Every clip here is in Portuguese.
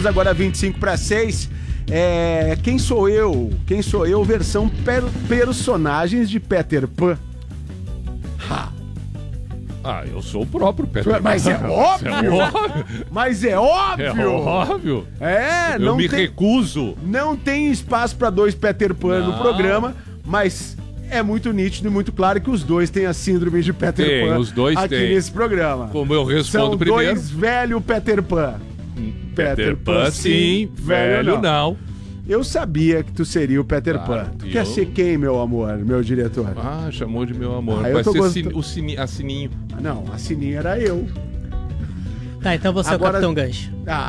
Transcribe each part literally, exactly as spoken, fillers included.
Estamos agora vinte e cinco para seis. É, quem sou eu? Quem sou eu? Versão per- personagens de Peter Pan. Ha. Ah, eu sou o próprio Peter Pan. Mas é óbvio. É óbvio. Mas é óbvio. É óbvio. É, Eu não me tem, recuso. não tem espaço para dois Peter Pan Não. no programa, mas é muito nítido e muito claro que os dois têm a síndrome de Peter Tem, Pan os dois aqui têm. nesse programa. Como eu respondo São primeiro. dois velho Peter Pan. Peter Pan, sim. Velho, não. Eu sabia que tu seria o Peter Claro, Pan. Tu e quer eu- ser quem, meu amor, meu diretor? Ah, chamou de meu amor. Ah, eu Vai tô ser gost- sini- o sini, a sininho. Ah, não, a Sininha era eu. Tá, então você Agora- é o Capitão Gancho.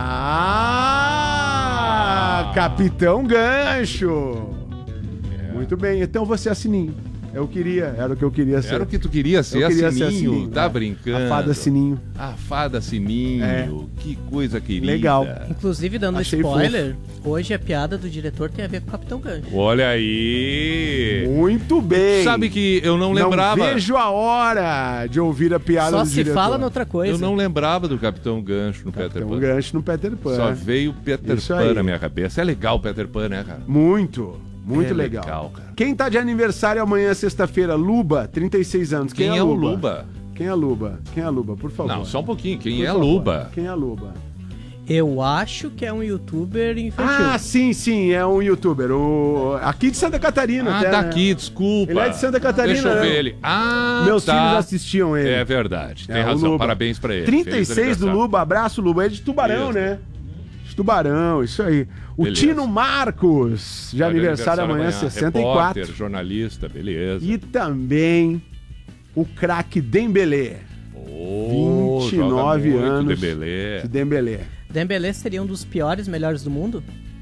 Ah, Capitão Gancho. Muito bem, então você é a Sininho. Eu queria, era o que eu queria ser. Era o que tu queria ser, Eu a queria ser sininho. a Sininho, Tá é. brincando. A fada Sininho. A fada sininho. É. Que coisa querida. Legal. Inclusive, dando Achei spoiler, hoje a piada do diretor tem a ver com o Capitão Gancho. Olha aí. Muito bem. Sabe que eu não lembrava. Não vejo a hora de ouvir a piada Só do se diretor. fala noutra coisa. Eu não lembrava do Capitão Gancho no Peter Capitão Pan. Gancho no Peter Pan. Só veio Peter Isso Pan aí. na minha cabeça. É legal o Peter Pan, né, cara? Muito, muito É legal. legal, cara. Quem tá de aniversário amanhã, sexta-feira? Luba, trinta e seis anos. Quem, Quem é, é o Luba? Luba? Quem é Luba? Quem é Luba, por favor? Não, só um pouquinho. Quem Por é a favor. Luba? Quem é a Luba? Eu acho que é um youtuber infantil. Ah, sim, sim, é um youtuber. O... Aqui de Santa Catarina. Ah, até, tá né? aqui, desculpa. Ele é de Santa Catarina, Deixa eu né? ver ele. Ah, Meus tá. filhos assistiam ele. É verdade, tem É, o razão. Luba. Parabéns pra ele. trinta e Feliz seis do aniversário. Luba, abraço, Luba. É de Tubarão, Isso. né? De Tubarão, isso aí. O Beleza. Tino Marcos, de Tá de aniversário amanhã, sessenta e quatro. Repórter, jornalista, beleza. E também o craque Dembélé. Oh, vinte e nove joga muito, anos. Dembélé. De Dembélé. Dembélé seria um dos piores melhores do mundo?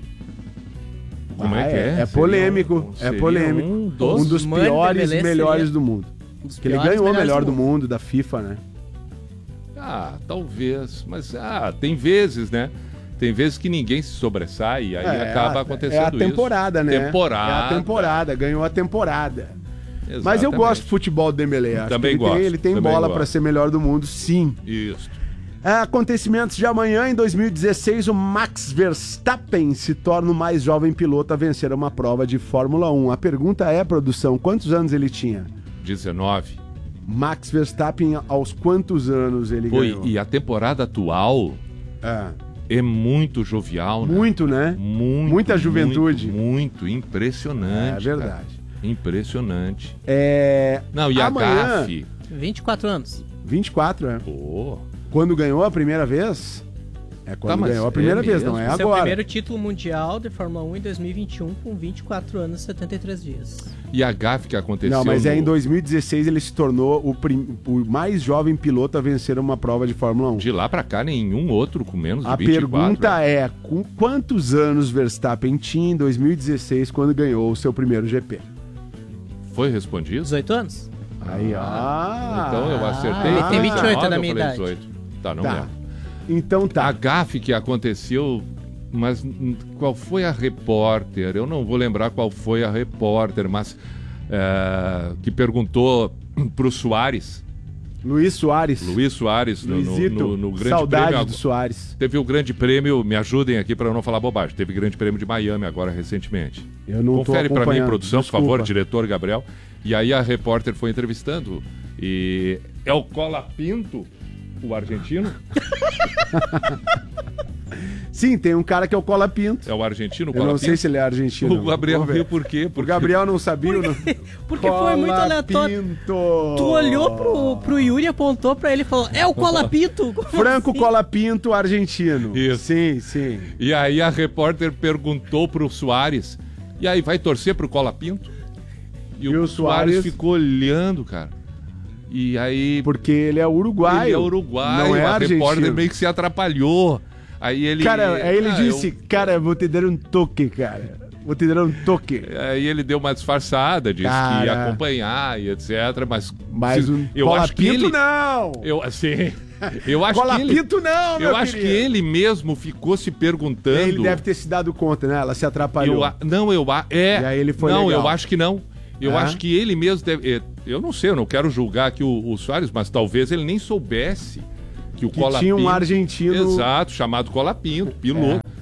Como é Ah, que é? É Seria polêmico, um- é seria polêmico. um Um dos- dos, Mano, piores Dembélé melhores seria do mundo. Um dos Que ele piores ganhou o melhores melhor do mundo da FIFA, né? Ah, talvez. Mas ah, tem vezes, né? Tem vezes que ninguém se sobressai e aí É, acaba a- acontecendo É a isso. temporada, né? Temporada. É a temporada, ganhou a temporada. Exatamente. Mas eu gosto do futebol do Dembélé. Acho Também que ele gosto, tem, ele tem também bola gosto. para ser melhor do mundo, sim. Isso. Acontecimentos de amanhã, em dois mil e dezesseis, o Max Verstappen se torna o mais jovem piloto a vencer uma prova de Fórmula um. A pergunta é, produção, quantos anos ele tinha? dezenove. Max Verstappen, aos quantos anos ele Pô, ganhou? e a temporada atual É, é muito jovial, né? muito, né? Muito, Muita juventude. Muito, muito impressionante. É verdade. cara. Impressionante. É... Não, e a Amanhã- gafe? vinte e quatro anos. vinte e quatro, é. Pô, Quando ganhou a primeira vez? É quando Tá, mas ganhou a primeira é vez, mesmo? não é Seu agora. primeiro título mundial de Fórmula um em dois mil e vinte e um com vinte e quatro anos e setenta e três dias. e a gafe que aconteceu Não, mas é no- em dois mil e dezesseis ele se tornou o, prim- o mais jovem piloto a vencer uma prova de Fórmula um. De lá pra cá, nenhum outro com menos de A vinte e quatro. pergunta é, com quantos anos Verstappen tinha em dois mil e dezesseis quando ganhou o seu primeiro G P? Foi respondido? dezoito anos? Aí, ó. Então eu acertei. ele foi tem vinte e oito dezenove, da eu minha falei idade. dezoito. Tá, não Tá. lembro. Então A tá. gafe que aconteceu, mas hum, qual foi a repórter? Eu não vou lembrar qual foi a repórter, mas é, que perguntou pro Soares, Luiz Soares. Luiz Soares, no, no, Luizito, no, no grande saudade prêmio. do Soares. Teve o grande prêmio, me ajudem aqui para eu não falar bobagem. Teve o grande prêmio de Miami agora recentemente. Eu não tô Confere para mim, acompanhando, produção, desculpa. por favor, diretor Gabriel. E aí a repórter foi entrevistando. E é o Cola Pinto, o argentino? Sim, tem um cara que é o Cola Pinto. É o argentino, o Eu Cola não sei Pinto? se ele é argentino. O Gabriel Vou ver. viu por quê? O Porque Gabriel não sabia. Não... Porque foi muito Cola aleatório. Pinto. Tu olhou pro, pro Yuri, apontou pra ele e falou: é o Colapito! Como Franco assim? Cola Pinto, argentino. Isso. Sim, sim. E aí a repórter perguntou pro Soares, e aí, vai torcer pro Cola Pinto? E, E o o Soares Soares- ficou olhando, cara. E aí... Porque ele é uruguaio. Ele é uruguaio, não é a repórter argentino. meio que se atrapalhou. Aí ele... Cara, aí ele Ah, disse, eu- cara, vou te dar um toque, cara. Vou te dar um toque. Aí ele deu uma disfarçada, disse Cara. que ia acompanhar e etcétera. Mas, Mas se- um eu Cola acho que Pinto ele... não! Eu, assim, eu acho Cola que ele... Pinto não, meu Eu acho que querido. ele mesmo ficou se perguntando... Ele deve ter se dado conta, né? Ela se atrapalhou. Eu a- não, eu a- é. E aí ele foi Não, legal. eu acho que não. Eu É? acho que ele mesmo deve. é, Eu não sei, eu não quero julgar aqui o, o Soares, mas talvez ele nem soubesse que o Que Cola tinha um Pinto- argentino- Exato, chamado Cola Pinto, piloto.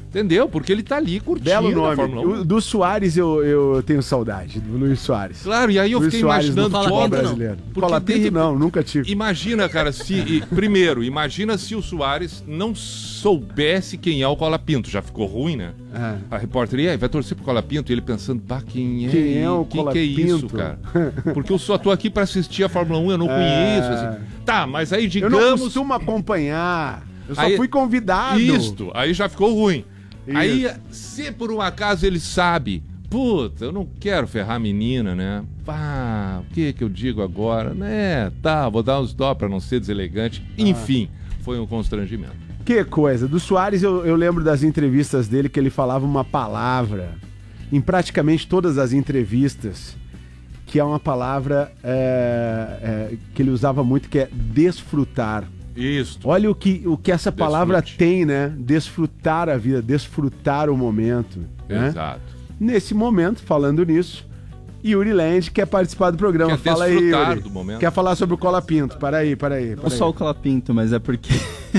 Entendeu? Porque ele tá ali curtindo Belo a nome. Fórmula um. O- do Soares eu, eu tenho saudade, do Luiz Soares. Claro, e aí eu Luiz fiquei Soares imaginando no futebol Colapinto, não. brasileiro. Porque Colapinto de não, nunca tive. Imagina, cara, se. e, primeiro, imagina se o Soares não soubesse quem é o Colapinto. Já ficou ruim, né? É. A repórter ia, vai torcer pro Colapinto, e ele pensando, bah, quem é? Quem é o que, que é isso, Colapinto? cara? Porque eu só tô aqui pra assistir a Fórmula um, eu não conheço. Assim. Tá, mas aí Eu digamos. não costumo acompanhar. Eu só Aí- fui convidado. Isto, aí já ficou ruim. Isso. Aí, se por um acaso ele sabe, puta, eu não quero ferrar a menina, né? Pá, o que que eu digo agora? Né, tá, vou dar uns dó pra não ser deselegante. Ah. Enfim, foi um constrangimento. Que coisa. Do Soares eu, eu lembro das entrevistas dele que ele falava uma palavra em praticamente todas as entrevistas, que é uma palavra é, é, que ele usava muito, que é desfrutar. Isso. Olha o que, o que essa palavra Desfrute. tem, né? Desfrutar a vida, desfrutar o momento. Né? Exato. Nesse momento, falando nisso, Yuri Land quer participar do programa. Quer Fala aí, desfrutar Yuri. do momento. Quer falar sobre o Colapinto? Para aí, para aí. Não só o Colapinto, mas é porque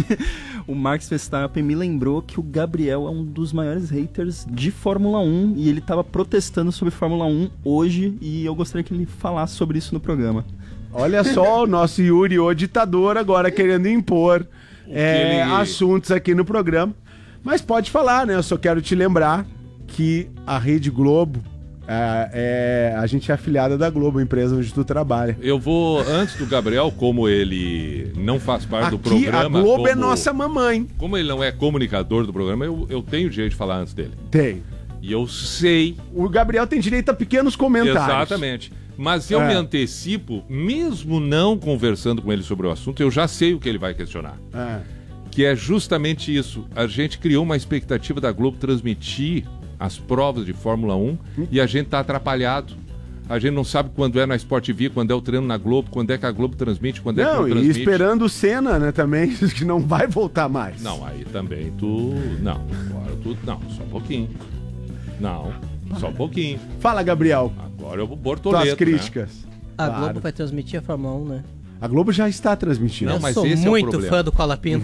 o Max Verstappen me lembrou que o Gabriel é um dos maiores haters de Fórmula um e ele estava protestando sobre Fórmula um hoje e eu gostaria que ele falasse sobre isso no programa. Olha só o nosso Yuri, o ditador, agora querendo impor é, ele- assuntos aqui no programa. Mas pode falar, né? Eu só quero te lembrar que a Rede Globo, é, é- a gente é afiliada da Globo, a empresa onde tu trabalha. Eu vou, antes do Gabriel, como ele não faz parte do Aqui programa. a Globo é como- nossa mamãe. Como ele não é comunicador do programa, eu, eu tenho o direito de falar antes dele. Tem. E eu sei. O Gabriel tem direito a pequenos comentários. Exatamente. Mas eu É. me antecipo, mesmo não conversando com ele sobre o assunto, eu já sei o que ele vai questionar. É. Que é justamente isso. A gente criou uma expectativa da Globo transmitir as provas de Fórmula um e a gente tá atrapalhado. A gente não sabe quando é na Sport T V, quando é o treino na Globo, quando é que a Globo transmite, quando é que Não, não e transmite. esperando o Senna, né, também, que não vai voltar mais. Não, aí também tu... Não, agora tu... Não, só um pouquinho. Não, só um pouquinho. Fala, Gabriel, Agora eu vou bortoleto, tuas né? críticas. A Claro. Globo vai transmitir a Fórmula um, né? A Globo já está transmitindo. Não, Eu mas sou esse é o muito problema. fã do Colapinto.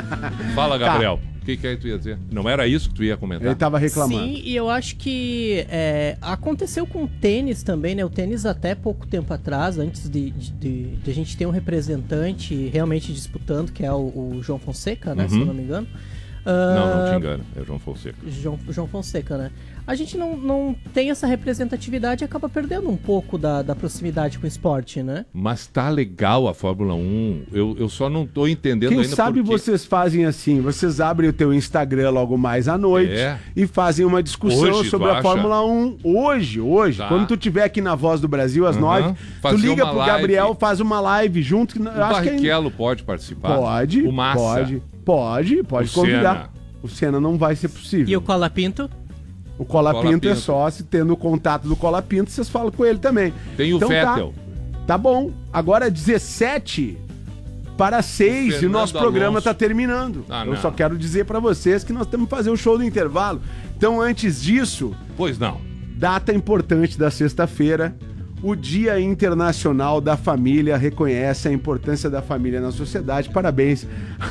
Fala, Tá. Gabriel. O que que aí tu ia dizer? Não era isso que tu ia comentar? Ele tava reclamando. Sim, e eu acho que é, aconteceu com o tênis também, né? O tênis até pouco tempo atrás, antes de, de, de- de a gente ter um representante realmente disputando, que é o, o João Fonseca, né? Uhum. Se eu não me engano. Não, não te Ah, engano. É o João Fonseca. João, João Fonseca, né? A gente não, não tem essa representatividade e acaba perdendo um pouco da, da proximidade com o esporte, né? Mas tá legal a Fórmula um. Eu, eu só não tô entendendo Quem ainda sabe por quê. vocês fazem assim, vocês abrem o teu Instagram logo mais à noite É. e fazem uma discussão Hoje, tu sobre a acha? Fórmula um. Hoje, hoje. Tá. Quando tu tiver aqui na Voz do Brasil às Aham. nove, tu Fazer liga uma pro live. Gabriel, faz uma live junto. Que, O eu acho que é- Barrichello pode participar? pode, O Massa? pode, pode, pode O convidar. Senna? O Senna não vai ser possível. E o Colapinto? O Cola Cola Pinto é Pinto. só se tendo o contato do Cola Pinto, vocês falam com ele também. Tem o Então tá. Vettel. Tá bom. Agora dezessete para seis e o Fernando nosso programa Alonso. tá terminando. Ah, Eu não. só quero dizer para vocês que nós temos que fazer o show do intervalo. Então, antes disso, Pois não. data importante da sexta-feira, o Dia Internacional da Família reconhece a importância da família na sociedade. Parabéns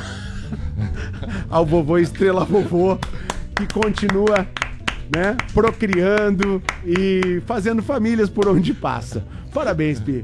ao vovô Estrela Vovô, que continua, né, procriando e fazendo famílias por onde passa. Parabéns, Pi.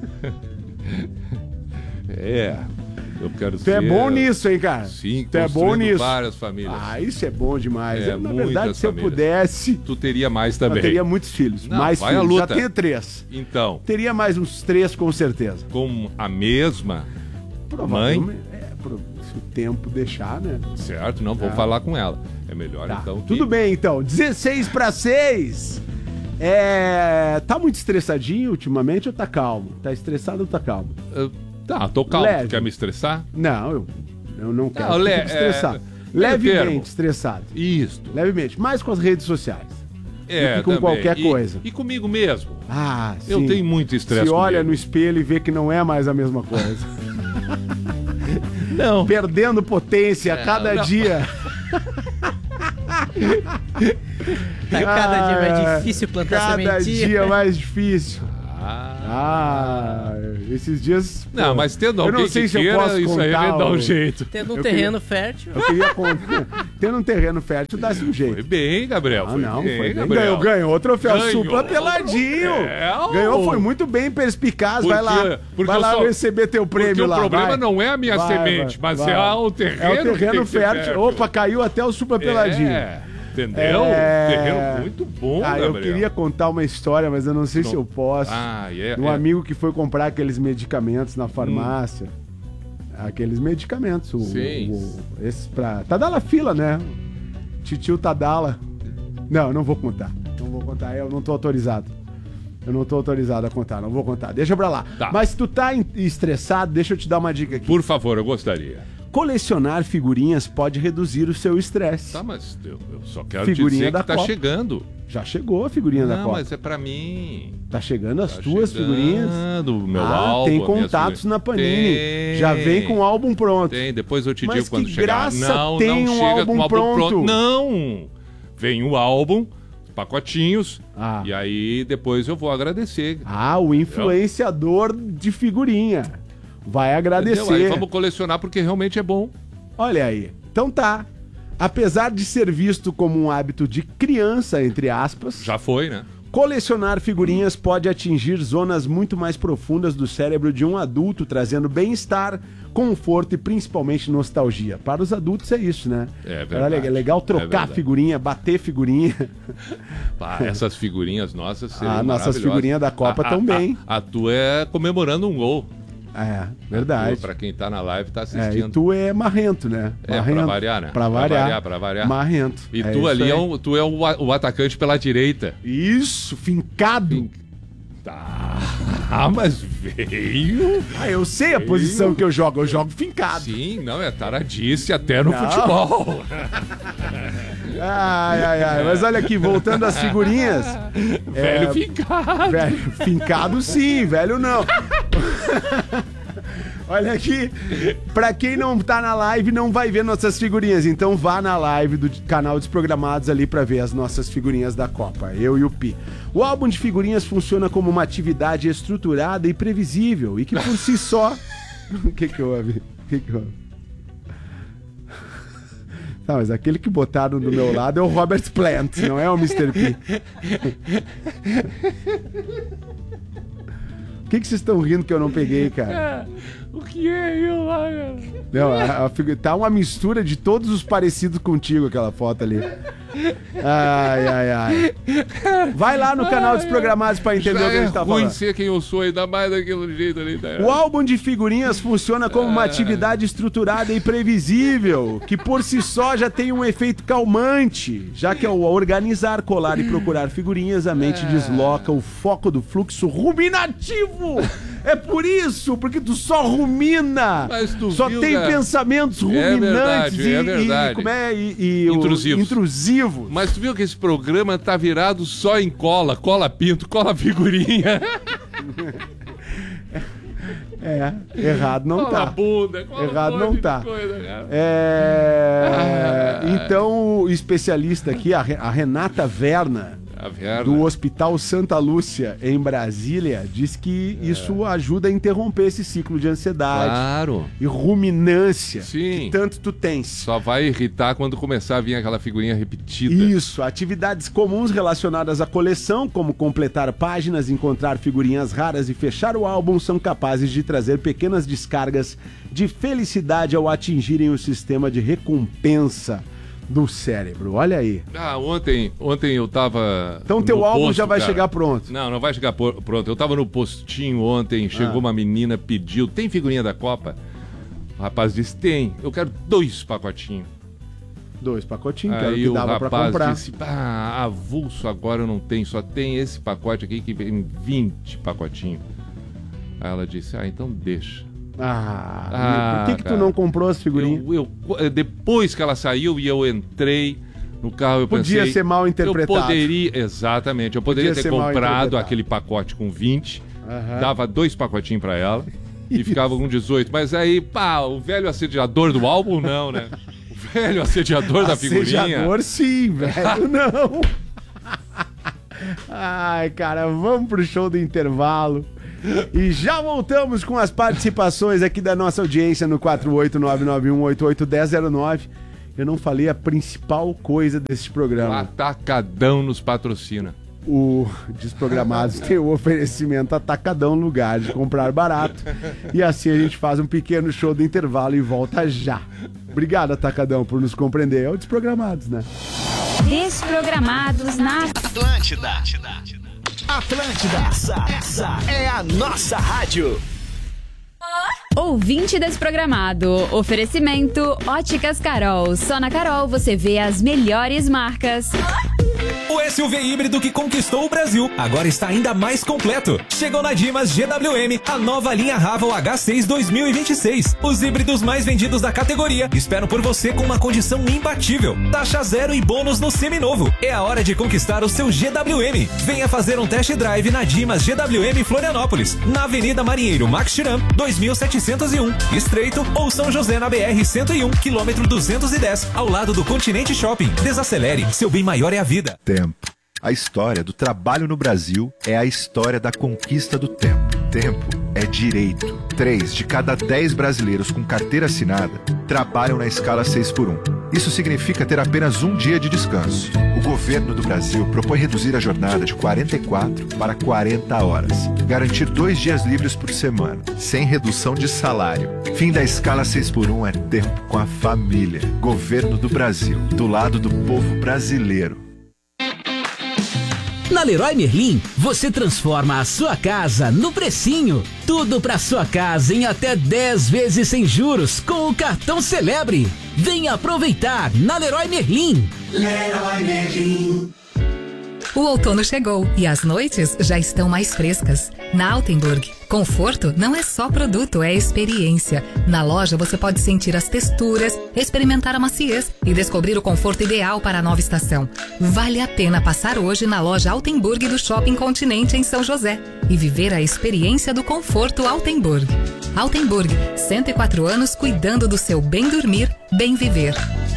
É. Eu quero Tu ser... é bom nisso, hein, cara? Sim, Tu é bom construindo nisso. várias famílias. Ah, isso é bom demais. É, Eu, na muitas verdade, se eu famílias. pudesse, Tu teria mais eu também. teria muitos filhos. Não, mais vai à filhos. Já luta. tenho três. Então, Teria mais uns três, com certeza. com a mesma, Provavelmente. É, pro- se o tempo deixar, né? certo? Não, vou Tá. falar com ela. É melhor Tá, então que... tudo bem, então. dezesseis para seis. É... Tá muito estressadinho ultimamente ou tá calmo? Tá estressado ou tá calmo? Eu- Tá, tô calmo. Leve. Tu quer me estressar? Não, eu, eu não quero Não, que le- fique estressado. é, Levemente termo. estressado. Isto. Levemente. Mais com as redes sociais. É, do que com também. qualquer E- coisa. E comigo mesmo. Ah, sim. Eu tenho muito estresse Se olha comigo. no espelho e vê que não é mais a mesma coisa. Não. Perdendo potência a cada não. dia. Tá cada dia mais Ah, difícil plantar Cada sementinha. dia mais difícil. Ah. Ah, esses dias... Não, pô, mas tendo eu alguém não sei que se eu queira, posso isso aí vai contar dar um o- jeito. Tendo um Eu terreno fértil. Eu queria contar. Tendo um terreno fértil, dá-se um jeito. Foi bem, Gabriel. Ah, foi não, bem, foi bem. Gabriel. Ganhou, ganhou o troféu Ganhou Supla o peladinho. troféu. Ganhou, foi muito bem perspicaz. vai Porque- lá, porque vai eu lá só- receber teu prêmio Porque lá. o problema vai. não é a minha Vai, semente, vai, mas vai. é o terreno. É o que tem terreno que ser fértil. Opa, caiu até o Supla peladinho. É, entendeu? É. Terreno muito bom, Ah, eu Gabriel. queria contar uma história, mas eu não sei Não. se eu posso. Ah, é. Um é. amigo que foi comprar aqueles medicamentos na farmácia. Aqueles medicamentos. O, Sim. o, esses pra. Tadala fila, né? Titio Tadala. Não, não vou contar. Não vou contar. Eu não tô autorizado. Eu não tô autorizado a contar. Não vou contar. Deixa pra lá. Tá. Mas se tu tá em- estressado, deixa eu te dar uma dica aqui. Por favor, eu gostaria. Colecionar figurinhas pode reduzir o seu estresse. Tá, mas eu, eu só quero Figurinha te dizer da que tá Copa. chegando. Já chegou a figurinha da Não, Copa. mas é pra mim. Tá chegando as Tá tuas chegando, figurinhas. meu ah, álbum. tem as minhas contatos figurinhas. na Panini. Tem. Já vem com o álbum pronto. Tem, depois eu te Mas digo quando que chegar. graça Não, tem não um chega álbum com o álbum pronto. pronto. Não! Vem o álbum, pacotinhos, Ah. e aí depois eu vou agradecer. Ah, o influenciador de figurinha. Vai agradecer. Entendeu? Aí vamos colecionar porque realmente é bom. Olha aí. Então tá. Apesar de ser visto como um hábito de criança, entre aspas, Já foi, né? colecionar figurinhas pode atingir zonas muito mais profundas do cérebro de um adulto, trazendo bem-estar, conforto e principalmente nostalgia. Para os adultos é isso, né? É verdade. É legal É trocar verdade. figurinha, bater figurinha. Pá, essas figurinhas nossas seriam Ah, nossas maravilhosas. figurinhas da Copa A- a- tão bem. A, a tua é comemorando um gol. É, verdade. Pra quem tá na live, tá É, assistindo. e tu é marrento, né? É, Marrento. pra variar, né? Pra Pra variar. variar, pra variar. Marrento. E É tu isso ali aí. é, um, tu é o, a- o atacante pela direita. Isso, fincado. Tá. Ah, mas veio. Ah, eu sei a posição que eu jogo. Eu jogo fincado. Sim, não, é taradice até no Não. futebol. Ai, ai, ai. Mas olha aqui, voltando às figurinhas. Velho é, fincado. Velho, fincado sim, velho não. Olha aqui, pra quem não tá na live, não vai ver nossas figurinhas. Então vá na live do canal Desprogramados ali pra ver as nossas figurinhas da Copa, eu e o Pi. O álbum de figurinhas funciona como uma atividade estruturada e previsível e que por si só... O que que houve? O que que houve? Tá, mas aquele que botaram do meu lado é o Robert Plant, não é o mister P. O que que vocês estão rindo que eu não peguei, cara? O que é eu lá, cara? Não, a, a figu- tá uma mistura de todos os parecidos contigo, aquela foto ali. Ai, ai, ai. Vai lá no canal Desprogramados pra entender Já o que a é gente tá ruim falando. ser quem eu sou, ainda mais daquele jeito ali. Tá? O álbum de figurinhas funciona como uma atividade estruturada e previsível, que por si só já tem um efeito calmante, já que ao organizar, colar e procurar figurinhas, a mente desloca o foco do fluxo ruminativo. É por isso, porque tu só rumina. Mas tu só viu, tem cara? pensamentos É ruminantes verdade, e, é e- verdade. como é e, e o- Intrusivos. intrusivos. Mas tu viu que esse programa tá virado só em cola, cola pinto, cola figurinha, É, errado não cola tá. bunda, cola Errado um não monte de tá. coisa, cara. É... Ah. Então, o especialista aqui, a Re- a Renata Verna, A Verna. do Hospital Santa Lúcia, em Brasília, diz que isso ajuda a interromper esse ciclo de ansiedade Claro. e ruminância Sim. que tanto tu tens. Só vai irritar quando começar a vir aquela figurinha repetida. Isso, atividades comuns relacionadas à coleção, como completar páginas, encontrar figurinhas raras e fechar o álbum, são capazes de trazer pequenas descargas de felicidade ao atingirem o sistema de recompensa do cérebro. Olha aí. Ah, ontem, ontem eu tava. Então teu no álbum posto, já vai cara. chegar pronto. Não, não vai chegar por- pronto. Eu tava no postinho ontem, chegou Ah. uma menina, pediu. Tem figurinha da Copa? O rapaz disse: tem. Eu quero dois pacotinhos. Dois pacotinhos, que era o Aí que o dava pra rapaz comprar. disse: ah, avulso agora eu não tenho, só tem esse pacote aqui que vem vinte pacotinhos. Aí ela disse: ah, então deixa. Ah, Ah, por que que tu cara. não comprou as figurinhas? Eu, eu- depois que ela saiu e eu entrei no carro, eu Podia pensei... ser mal interpretado. Eu poderia, exatamente, eu poderia Podia ter ser mal comprado interpretado. aquele pacote com vinte, Aham. dava dois pacotinhos pra ela e ficava com dezoito. Mas aí, pá, o velho assediador do álbum, não, né? O velho assediador da figurinha... Assediador sim, velho, não. Ai, cara, vamos pro show do intervalo. E já voltamos com as participações aqui da nossa audiência no quatro oito nove nove um oito oito um zero zero nove. Eu não falei a principal coisa desse programa. O Atacadão nos patrocina. O Desprogramados tem o oferecimento Atacadão, lugar de comprar barato. E assim a gente faz um pequeno show do intervalo e volta já. Obrigado, Atacadão, por nos compreender. É o Desprogramados, né? Desprogramados na Atlântida. Atlântida, essa, essa é a nossa rádio. Ouvinte Desprogramado. Oferecimento Óticas Carol. Só na Carol você vê as melhores marcas. O S U V híbrido que conquistou o Brasil agora está ainda mais completo. Chegou na Dimas G W M a nova linha Raval H seis dois mil e vinte e seis. Os híbridos mais vendidos da categoria esperam por você com uma condição imbatível. Taxa zero e bônus no seminovo. É a hora de conquistar o seu G W M. Venha fazer um test drive na Dimas G W M Florianópolis, na Avenida Marinheiro Max Chiram, dois mil setecentos e um, Estreito, ou São José na B R cento e um, quilômetro duzentos e dez, ao lado do Continente Shopping. Desacelere, seu bem maior é a vida. Tempo. A história do trabalho no Brasil é a história da conquista do tempo. Tempo é direito. Três de cada dez brasileiros com carteira assinada trabalham na escala seis por um. Isso significa ter apenas um dia de descanso. O governo do Brasil propõe reduzir a jornada de quarenta e quatro para quarenta horas. Garantir dois dias livres por semana, sem redução de salário. Fim da escala seis por um é tempo com a família. Governo do Brasil, do lado do povo brasileiro. Na Leroy Merlin, você transforma a sua casa no precinho. Tudo para sua casa em até dez vezes sem juros com o cartão Celebre. Venha aproveitar na Leroy Merlin. Leroy Merlin. O outono chegou e as noites já estão mais frescas. Na Altenburg, conforto não é só produto, é experiência. Na loja você pode sentir as texturas, experimentar a maciez e descobrir o conforto ideal para a nova estação. Vale a pena passar hoje na loja Altenburg do Shopping Continente em São José e viver a experiência do conforto Altenburg. Altenburg, cento e quatro anos cuidando do seu bem dormir, bem viver.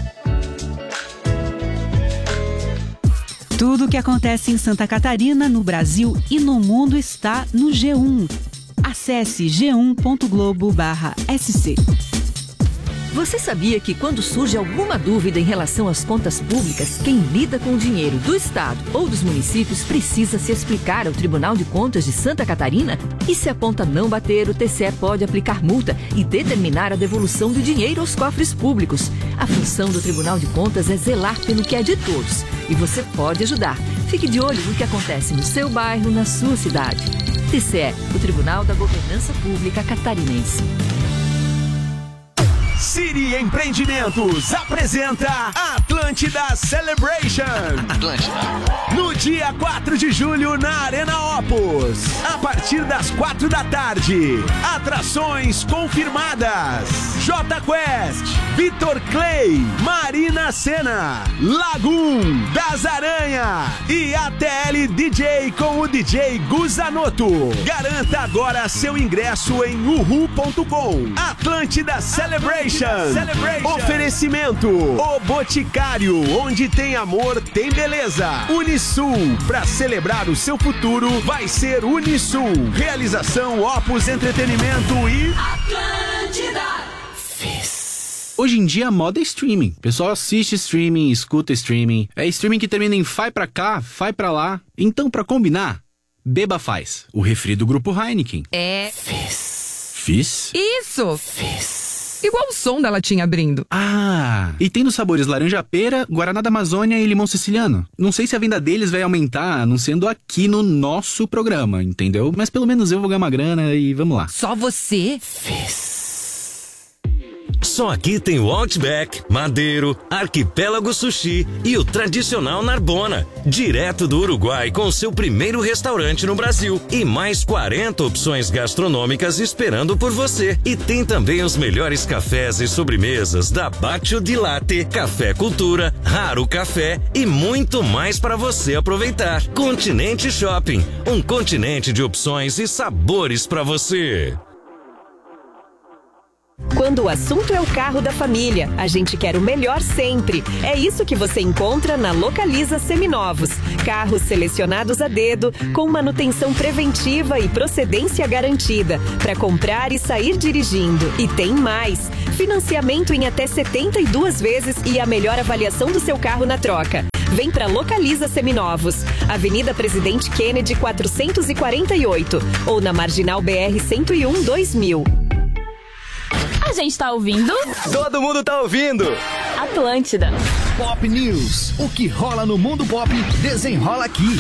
Tudo o que acontece em Santa Catarina, no Brasil e no mundo está no G um. Acesse g um ponto globo barra s c. Você sabia que quando surge alguma dúvida em relação às contas públicas, quem lida com o dinheiro do Estado ou dos municípios precisa se explicar ao Tribunal de Contas de Santa Catarina? E se a conta não bater, o T C E pode aplicar multa e determinar a devolução do dinheiro aos cofres públicos. A função do Tribunal de Contas é zelar pelo que é de todos. E você pode ajudar. Fique de olho no que acontece no seu bairro, na sua cidade. T C E, o Tribunal da Governança Pública Catarinense. Siri Empreendimentos apresenta Atlântida Celebration. Atlântida. No dia quatro de julho na Arena Opus. A partir das quatro da tarde. Atrações confirmadas. J Quest, Vitor Clay, Marina Sena, Lagoon, Das Aranha e A T L D J com o D J Guzanoto. Garanta agora seu ingresso em uhu ponto com. Atlântida Celebration. Celebration. Oferecimento O Boticário, onde tem amor, tem beleza. Unisul, pra celebrar o seu futuro, vai ser Unisul. Realização Opus Entretenimento e Atlântida. Fez. Hoje em dia a moda é streaming. O pessoal assiste streaming, escuta streaming. É streaming que termina em vai pra cá, vai pra lá. Então, pra combinar, Beba Faz, o refri do grupo Heineken. É. Fizz. Fizz? Isso. Fizz. Igual o som da latinha abrindo. Ah, e tem nos sabores laranja-pera, Guaraná da Amazônia e limão siciliano. Não sei se a venda deles vai aumentar anunciando aqui no nosso programa, entendeu? Mas pelo menos eu vou ganhar uma grana e vamos lá. Só você? Fez. Só aqui tem o Outback, Madeiro, Arquipélago Sushi e o tradicional Narbona. Direto do Uruguai com seu primeiro restaurante no Brasil. E mais quarenta opções gastronômicas esperando por você. E tem também os melhores cafés e sobremesas da Baccio di Latte, Café Cultura, Raro Café e muito mais para você aproveitar. Continente Shopping, um continente de opções e sabores para você. Quando o assunto é o carro da família, a gente quer o melhor sempre. É isso que você encontra na Localiza Seminovos. Carros selecionados a dedo, com manutenção preventiva e procedência garantida, para comprar e sair dirigindo. E tem mais! Financiamento em até setenta e duas vezes e a melhor avaliação do seu carro na troca. Vem pra Localiza Seminovos, Avenida Presidente Kennedy quatrocentos e quarenta e oito ou na Marginal B R cento e um dois mil. A gente tá ouvindo? Todo mundo tá ouvindo! Atlântida. Pop News. O que rola no mundo pop, desenrola aqui.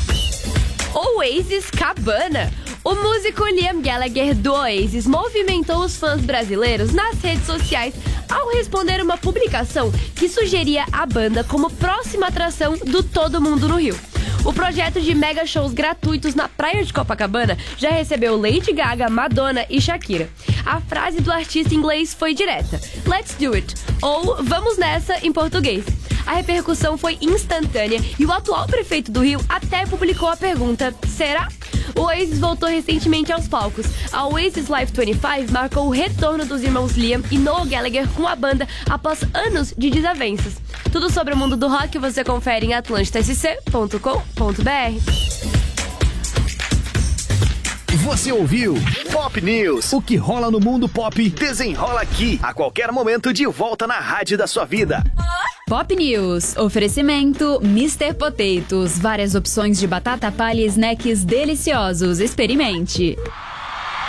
Oasis Cabana. O músico Liam Gallagher do Oasis movimentou os fãs brasileiros nas redes sociais ao responder uma publicação que sugeria a banda como próxima atração do Todo Mundo no Rio. O projeto de mega shows gratuitos na praia de Copacabana já recebeu Lady Gaga, Madonna e Shakira. A frase do artista inglês foi direta: "Let's do it", ou "vamos nessa" em português. A repercussão foi instantânea e o atual prefeito do Rio até publicou a pergunta: será? O Oasis voltou recentemente aos palcos. A Oasis Live vinte e cinco marcou o retorno dos irmãos Liam e Noel Gallagher com a banda após anos de desavenças. Tudo sobre o mundo do rock você confere em atlântida s c ponto com ponto b r. Você ouviu Pop News. O que rola no mundo pop, desenrola aqui. A qualquer momento, de volta na rádio da sua vida. Pop News. Oferecimento mister Potatoes. Várias opções de batata palha e snacks deliciosos. Experimente.